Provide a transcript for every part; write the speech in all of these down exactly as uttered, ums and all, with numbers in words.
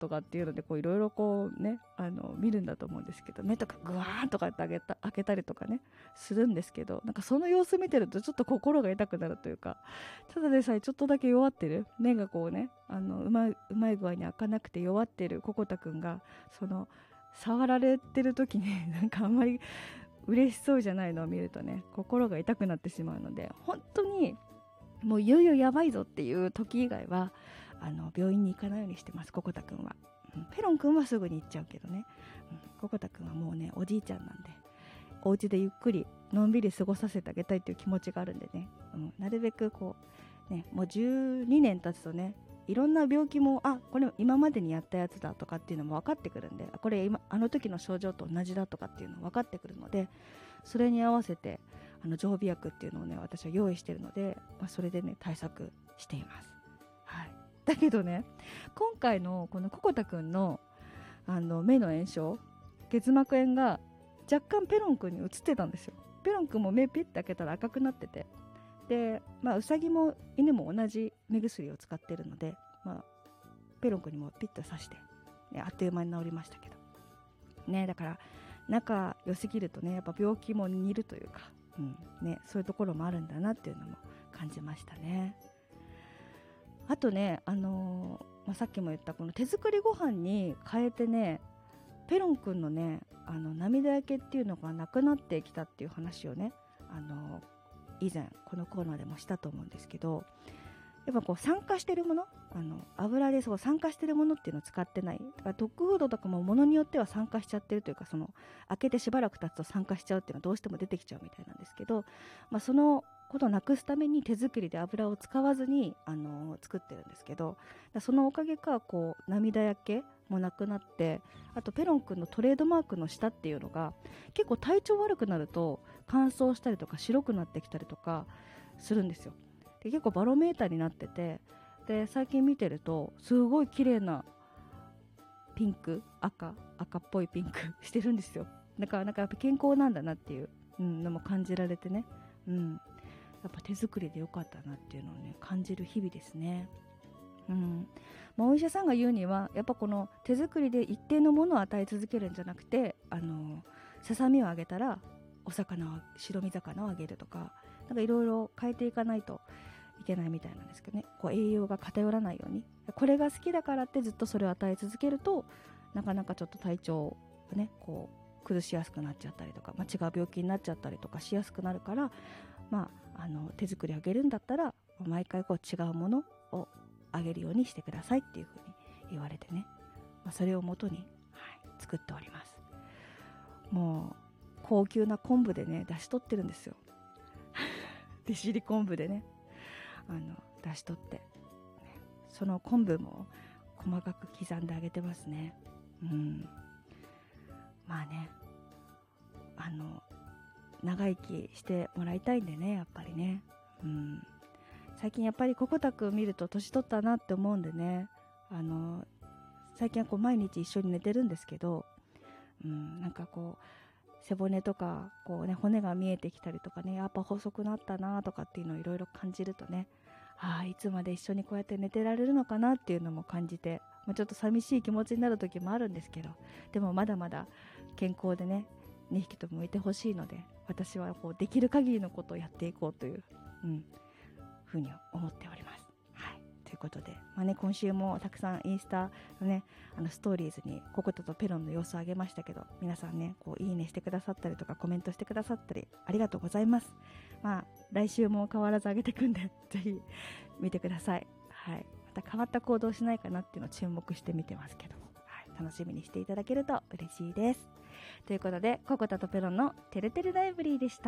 とかっていうのでこういろいろこうねあの見るんだと思うんですけど、目とかグワーンとかって開けた開けたりとかねするんですけど、なんかその様子見てるとちょっと心が痛くなるというか、ただでさえちょっとだけ弱ってる目がこうねあのうまいうまい具合に開かなくて弱ってるココタくんがその触られてる時になんかあんまり嬉しそうじゃないのを見るとね心が痛くなってしまうので、本当にもういよいよやばいぞっていう時以外はあの病院に行かないようにしてます、ココタくんは。うん、ペロンくんはすぐに行っちゃうけどね、うん、ココタくんはもうねおじいちゃんなんでお家でゆっくりのんびり過ごさせてあげたいっていう気持ちがあるんでね、うん、なるべくこうねもうじゅうにねん経つとねいろんな病気もあこれ今までにやったやつだとかっていうのも分かってくるんで、これ今あの時の症状と同じだとかっていうの分かってくるので、それに合わせてあの常備薬っていうのをね私は用意しているので、まあ、それでね対策しています。はい、だけどね今回のこのココタくんのあの目の炎症結膜炎が若干ペロンくんに移ってたんですよ。ペロンくんも目ピッて開けたら赤くなってて、で、まあ、ウサギも犬も同じ目薬を使ってるので、まあ、ペロンくんにもピッと刺して、ね、あっという間に治りましたけどね。だから仲良すぎるとねやっぱ病気も似るというか、うんね、そういうところもあるんだなっていうのも感じましたね。あとね、あのーまあ、さっきも言ったこの手作りご飯に変えてねペロンくんのねあの涙焼けっていうのがなくなってきたっていう話をね、あのー以前このコーナーでもしたと思うんですけど、やっぱこう酸化してるもの、あの油でそう酸化してるものっていうのを使ってない。だからドッグフードとかもものによっては酸化しちゃってるというか、その開けてしばらく経つと酸化しちゃうっていうのはどうしても出てきちゃうみたいなんですけど、まあ、そのことをなくすために手作りで油を使わずに、あのー作ってるんですけど、そのおかげかこう涙焼けもなくなって、あとペロン君のトレードマークの下っていうのが結構体調悪くなると乾燥したりとか白くなってきたりとかするんですよ。で結構バロメーターになってて、で最近見てるとすごい綺麗なピンク赤赤っぽいピンクしてるんですよ。だからなんかやっぱ健康なんだなっていう、うん、のも感じられてね、うん、やっぱ手作りでよかったなっていうのをね感じる日々ですね。うんまあ、お医者さんが言うにはやっぱこの手作りで一定のものを与え続けるんじゃなくて、あのささみをあげたらお魚を白身魚をあげるとか、なんかいろいろ変えていかないといけないみたいなんですけどね。こう栄養が偏らないように、これが好きだからってずっとそれを与え続けるとなかなかちょっと体調がねこう崩しやすくなっちゃったりとか、まあ、違う病気になっちゃったりとかしやすくなるから、まあ、あの手作りあげるんだったら毎回こう違うものをあげるようにしてくださいっていうふうに言われてね、まあ、それをもとに、はい、作っております。もう高級な昆布でね出し取ってるんですよ利尻昆布でねあの出し取って、ね、その昆布も細かく刻んであげてますね。うんまあねあの長生きしてもらいたいんでね、やっぱりね、うん最近やっぱりココタくん見ると年取ったなって思うんでね、あの最近はこう毎日一緒に寝てるんですけど、うん、なんかこう背骨とかこう、ね、骨が見えてきたりとかね、やっぱ細くなったなとかっていうのをいろいろ感じるとね、ああいつまで一緒にこうやって寝てられるのかなっていうのも感じて、まあ、ちょっと寂しい気持ちになる時もあるんですけど、でもまだまだ健康でねにひきともいてほしいので、私はこうできる限りのことをやっていこうという、うんふうに思っております。はい、ということで、まあね、今週もたくさんインスタのねあのストーリーズにココタとペロンの様子をあげましたけど、皆さんねこういいねしてくださったりとかコメントしてくださったりありがとうございます。まあ来週も変わらずあげていくんでぜひ見てください。はい、また変わった行動しないかなっていうのを注目して見てますけども、はい、楽しみにしていただけると嬉しいです。ということでココタとペロンのてるてるライブリーでした。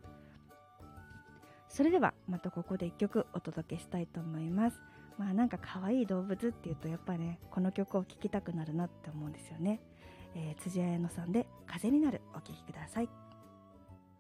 それではまたここで一曲お届けしたいと思います。まあなんか可愛い動物っていうとやっぱねこの曲を聴きたくなるなって思うんですよね。えー、辻彩乃さんで風になるお聴きください。